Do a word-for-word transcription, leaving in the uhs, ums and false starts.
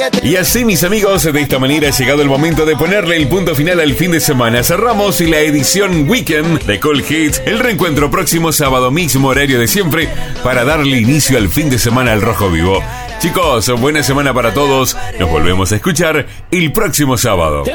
Y así, mis amigos, de esta manera ha llegado el momento de ponerle el punto final al fin de semana. Cerramos la edición Weekend de Cold Hits. El reencuentro próximo sábado, mismo horario de siempre, para darle inicio al fin de semana al Rojo Vivo. Chicos, buena semana para todos. Nos volvemos a escuchar el próximo sábado.